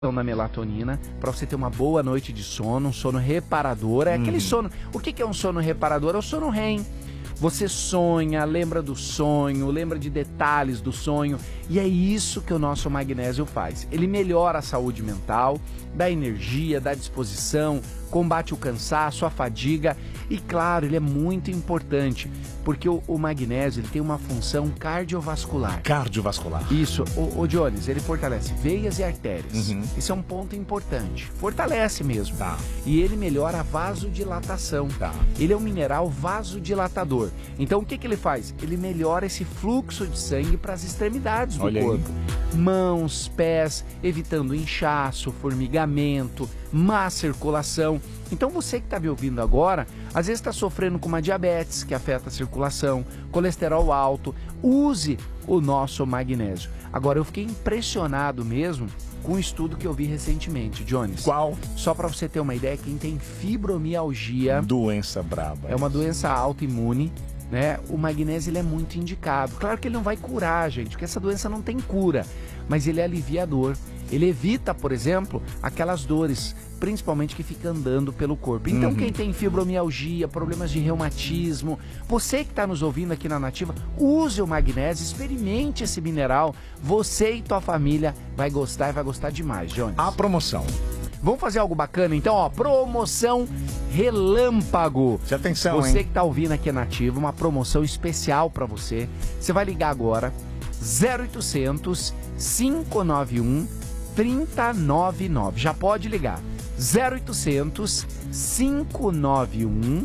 na melatonina, para você ter uma boa noite de sono, um sono reparador. É aquele sono. O que é um sono reparador? É o sono REM. Você sonha, lembra do sonho, lembra de detalhes do sonho, e é isso que o nosso magnésio faz. Ele melhora a saúde mental, dá energia, dá disposição, combate o cansaço, a fadiga e, claro, ele é muito importante, porque o magnésio ele tem uma função cardiovascular. Cardiovascular. Isso. O Jones, ele fortalece veias e artérias. Isso é um ponto importante. Fortalece mesmo. Tá. E ele melhora a vasodilatação. Tá. Ele é um mineral vasodilatador. Então, o que ele faz? Ele melhora esse fluxo de sangue para as extremidades do corpo. Mãos, pés, evitando inchaço, formigamento, má circulação. Então, você que está me ouvindo agora, às vezes está sofrendo com uma diabetes que afeta a circulação, colesterol alto, use o nosso magnésio. Agora, eu fiquei impressionado mesmo com um estudo que eu vi recentemente, Jones. Qual? Só para você ter uma ideia, quem tem fibromialgia... Doença braba. É uma doença autoimune, né? O magnésio ele é muito indicado. Claro que ele não vai curar, gente, porque essa doença não tem cura, mas ele alivia a dor. Ele evita, por exemplo, aquelas dores, principalmente que fica andando pelo corpo. Então, quem tem fibromialgia, problemas de reumatismo, você que está nos ouvindo aqui na Nativa, use o magnésio, experimente esse mineral. Você e tua família vai gostar e vai gostar demais, Jones. A promoção. Vamos fazer algo bacana, então, ó, promoção relâmpago. Preste atenção, Você hein? que tá ouvindo aqui na Nativa, uma promoção especial para você. Você vai ligar agora, 0800 591 3099. Já pode ligar. 0800 591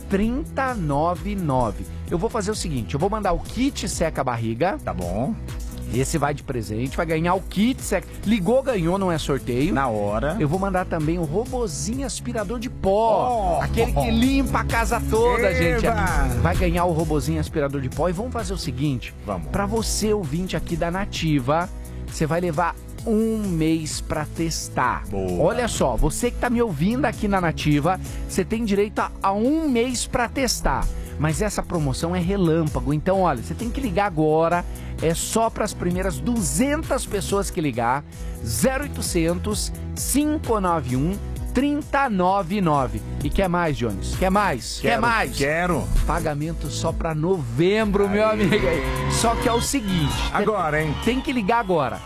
3099. Eu vou fazer o seguinte, eu vou mandar o kit seca barriga. Tá bom. Esse vai de presente, vai ganhar o kit seca. Ligou, ganhou, não é sorteio. Na hora. Eu vou mandar também o robozinho aspirador de pó. Aquele que limpa a casa toda, gente. Vai ganhar o robozinho aspirador de pó. E vamos fazer o seguinte. Vamos. Para você, ouvinte aqui da Nativa, você vai levar um mês para testar. Boa. Olha só, você que tá me ouvindo aqui na Nativa, você tem direito a um mês para testar. Mas essa promoção é relâmpago. Então, olha, você tem que ligar agora. É só para as primeiras 200 pessoas que ligar. 0800 591 3099. E quer mais, Jones? Quer mais? Quer mais? Quero. Pagamento só para novembro, meu amigo. Só que é o seguinte. Agora, hein? Tem que ligar agora.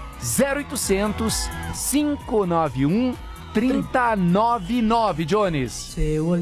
0800 591 3099, Jones.